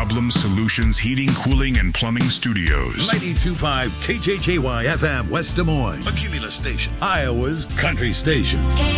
Problem Solutions Heating, Cooling, and Plumbing Studios. 92.5 KJJY FM West Des Moines, a Cumulus station, Iowa's country station.